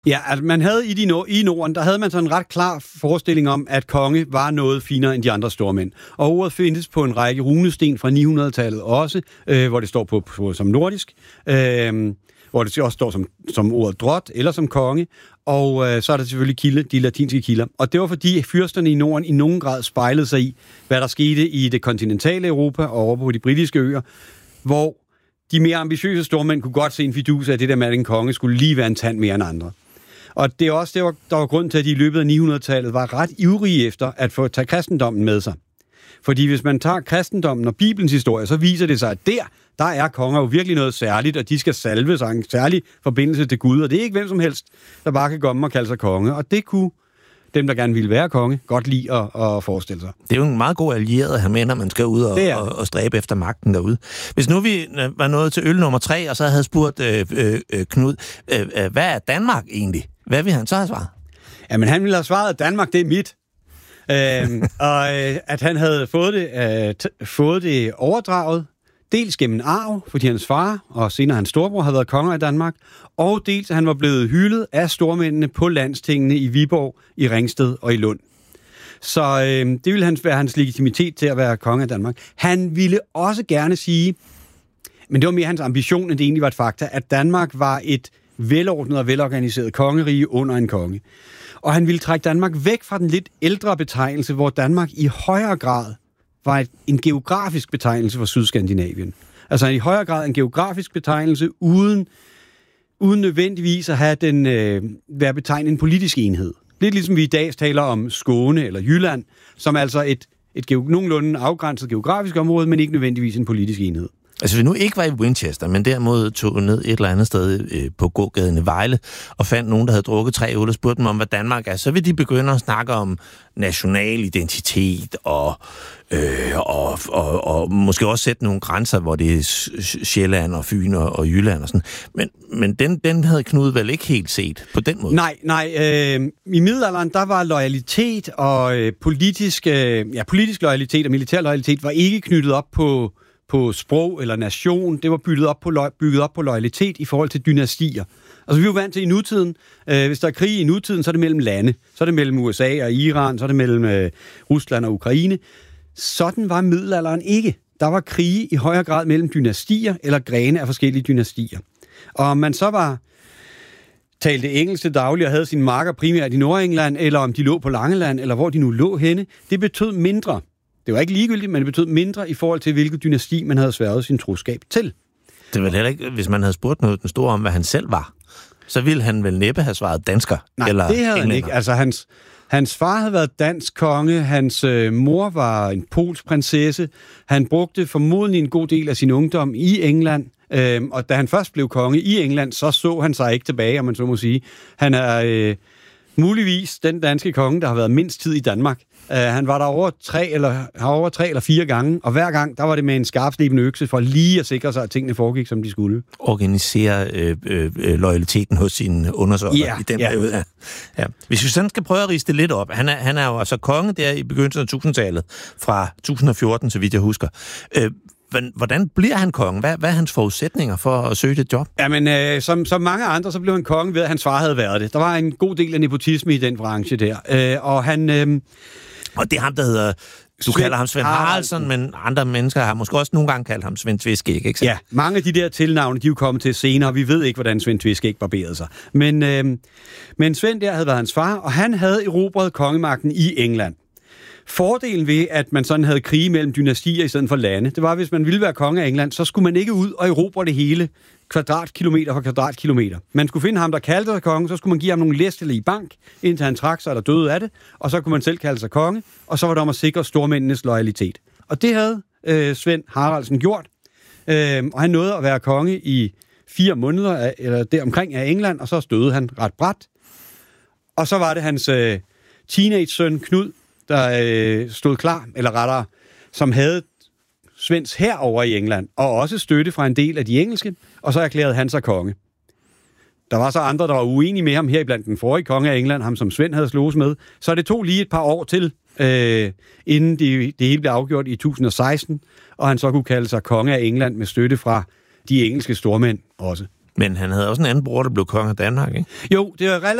Ja, altså man havde i Norden, der havde man sådan en ret klar forestilling om, at konge var noget finere end de andre stormænd. Og ordet findes på en række runesten fra 900-tallet også, hvor det står på som nordisk, hvor det også står som ordet drot eller som konge, og så er der selvfølgelig de latinske kilder. Og det var fordi fyrsterne i Norden i nogen grad spejlede sig i, hvad der skete i det kontinentale Europa og over på de britiske øer, hvor de mere ambitiøse stormænd kunne godt se en fidus af det der med, at en konge skulle lige være en tand mere end andre. Og det er også der var grund til, at de i løbet af 900-tallet var ret ivrige efter at få tage kristendommen med sig. Fordi hvis man tager kristendommen og Bibelens historie, så viser det sig, at der er konger jo virkelig noget særligt, og de skal salves af en særlig forbindelse til Gud. Og det er ikke hvem som helst, der bare kan komme og kalde sig konge. Og det kunne dem, der gerne ville være konge, godt lide at forestille sig. Det er jo en meget god allieret at have med, når man skal ud og stræbe efter magten derude. Hvis nu vi var nået til øl nummer 3, og så havde spurgt Knud, hvad er Danmark egentlig? Hvad vil han så have svaret? Jamen, han ville have svaret, at Danmark, det er mit. Og at han havde fået det overdraget, dels gennem arv, fordi hans far og senere hans storebror havde været konger i Danmark, og dels at han var blevet hyldet af stormændene på landstingene i Viborg, i Ringsted og i Lund. Så det ville være hans legitimitet til at være konge af Danmark. Han ville også gerne sige, men det var mere hans ambition, end det egentlig var et fakta, at Danmark var et velordnet og velorganiseret kongerige under en konge. Og han ville trække Danmark væk fra den lidt ældre betegnelse, hvor Danmark i højere grad var en geografisk betegnelse for Sydskandinavien. Altså i højere grad en geografisk betegnelse, uden nødvendigvis at have være betegnet en politisk enhed. Lidt ligesom vi i dag taler om Skåne eller Jylland, som altså et nogenlunde afgrænset geografisk område, men ikke nødvendigvis en politisk enhed. Altså, hvis vi nu ikke var i Winchester, men derimod tog ned et eller andet sted på gågaden i Vejle og fandt nogen, der havde drukket 3 øl og spurgte dem om, hvad Danmark er, så vil de begynde at snakke om national identitet og måske også sætte nogle grænser, hvor det er Sjælland og Fyn og Jylland og sådan. Men den havde Knud vel ikke helt set på den måde? Nej. I middelalderen, der var loyalitet og politisk loyalitet og militær loyalitet var ikke knyttet op på sprog eller nation. Det var bygget op på loyalitet i forhold til dynastier. Altså, vi er jo vant til i nutiden. Hvis der er krig i nutiden, så er det mellem lande. Så er det mellem USA og Iran, så er det mellem Rusland og Ukraine. Sådan var middelalderen ikke. Der var krige i højere grad mellem dynastier eller grene af forskellige dynastier. Og om man så talte engelsk til daglig og havde sine marker primært i Nordengland, eller om de lå på Langeland, eller hvor de nu lå henne, det betød mindre. Det var ikke ligegyldigt, men det betød mindre i forhold til, hvilket dynasti man havde sværget sin troskab til. Det var heller ikke, hvis man havde spurgt noget den store om, hvad han selv var, så ville han vel næppe have svaret dansker. Nej, eller det havde englænder. Han ikke. Altså, hans far havde været dansk konge, hans mor var en polsk prinsesse, han brugte formodentlig en god del af sin ungdom i England, og da han først blev konge i England, så han sig ikke tilbage, om man så må sige. Han er muligvis den danske konge, der har været mindst tid i Danmark. Han var der over 3 eller 4 gange, og hver gang, der var det med en skarpslebende økse for lige at sikre sig, at tingene foregik, som de skulle. Organisere loyaliteten hos sine undersåtter i den periode. Ja. Hvis vi sådan skal prøve at riste det lidt op, han er jo altså konge der i begyndelsen af 1000-tallet, fra 1014, så vidt jeg husker. Hvordan bliver han konge? Hvad er hans forudsætninger for at søge et job? Jamen, som mange andre, så blev han konge ved, at hans far havde været det. Der var en god del af nepotisme i den branche der. Og han... Og det er ham, der hedder... Du kalder ham Svend Haraldsson, men andre mennesker har måske også nogle gange kaldt ham Svend Tveskæg, ikke? Ja, mange af de der tilnavne, de er jo kommet til senere. Vi ved ikke, hvordan Svend Tveskæg barberede sig. Men Svend der havde været hans far, og han havde erobret kongemagten i England. Fordelen ved, at man sådan havde krige mellem dynastier i stedet for lande, det var, at hvis man ville være konge af England, så skulle man ikke ud og erobre det hele kvadratkilometer for kvadratkilometer. Man skulle finde ham, der kaldte sig konge, så skulle man give ham nogle læstele i bank, indtil han trak sig eller døde af det, og så kunne man selv kalde sig konge, og så var det om at sikre stormændenes loyalitet. Og det havde Svend Haraldsen gjort, og han nåede at være konge i 4 måneder, eller deromkring af England, og så døde han ret brat. Og så var det hans teenage-søn Knud, der stod klar, eller rettere, som havde Svends hær over i England, og også støtte fra en del af de engelske, og så erklærede han sig konge. Der var så andre, der var uenige med ham her blandt den forrige konge af England, ham som Svend havde slået med, så det tog lige et par år til, inden det hele blev afgjort i 1016, og han så kunne kalde sig konge af England med støtte fra de engelske stormænd også. Men han havde også en anden bror, der blev konge af Danmark, ikke? Jo, det var